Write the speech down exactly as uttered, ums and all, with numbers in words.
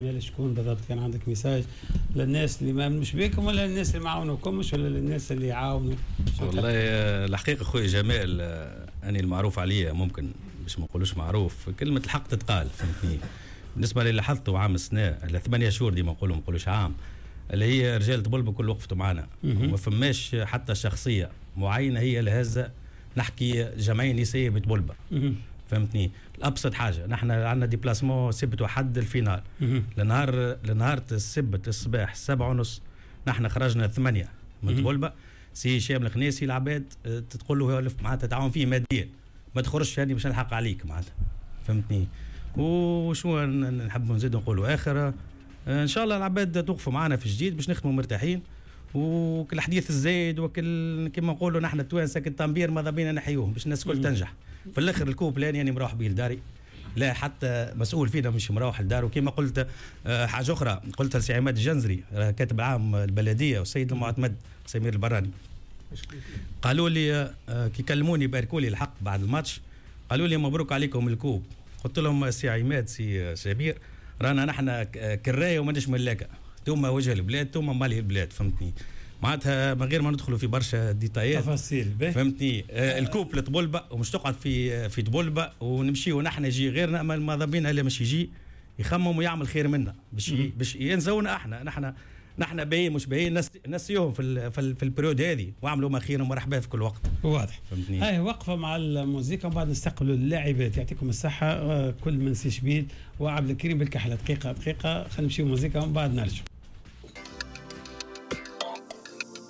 شكون بالضبط كان عندك ميساج للناس اللي ما مش بيكم ولا للناس اللي ما عاونوكمش ولا للناس اللي يعاونوا؟ والله الحقيقه خويا جمال، اني المعروف عليا ممكن باش ما نقولوش معروف، كلمه الحق تتقال، فهمتني. بالنسبه للي لاحظته عام السنه ثمانية شهور ديما نقولوا ما نقولوش عام، اللي هي رجال طبل كل وقفتوا معنا وما فماش حتى شخصيه معينه هي اللي هزه نحكي جمعيه نسائيه بتبلبه، فهمتني. الابسط حاجه نحن عندنا ديبلاسمون سبت وحد الفينال، لنهار لنهار السبت الصباح سبعة ونص نحن خرجنا ثمانية من طبلبه. سي هشام الخنيسي العباد تقول له معناتها تعاون فيه ماديا، ما تخرجش يعني باش نلحق عليك معناتها، فهمتني. وشو نحب نزيد نقولوا اخر، ان شاء الله العباد توقفوا معنا في جديد باش نخدموا مرتاحين، وكل الحديث الزايد وكل كما نقولوا نحن التوانسه كالتنبير ماذا بينا نحيوهم باش الناس الكل تنجح. في الاخر الكوب لاني يعني مروح به لداري، لا حتى مسؤول فينا مش مروح لداره. وكما قلت حاجه اخرى قلتها لسي عماد الجنزري كاتب العام البلديه والسيد المعتمد سمير البراني، قالوا لي كي كلموني باركوا لي الحق بعد الماتش، قالوا لي مبروك عليكم الكوب. قلت لهم سي عماد سي سمير رانا نحن كرايه وماناش ملاكه، ثم وجه البلاد ثم مالي البلاد، فهمتني. معناتها من غير ما ندخلوا في برشا ديتايات تفاصيل، فهمتني. آه الكوب لطبلبه ومش تقعد في في طبلبه ونمشي ونحن يجي غيرنا، اما ماذا بينا اللي مش يجي يخمم ويعمل خير منا باش باش ينزونا احنا نحن نحن باين مش باين نس نسيهم في ال في, ال في البريود هذه واعملوا ما خير ومرحبا في كل وقت. واضح، فهمتني. هاي وقفه مع الموسيقى وبعد نستقبلوا اللاعبات. يعطيكم الصحه كل من سي شبيل وعبد الكريم بالكحله. دقيقه دقيقه خلينا نمشيو موسيقى ومن بعد نرجع.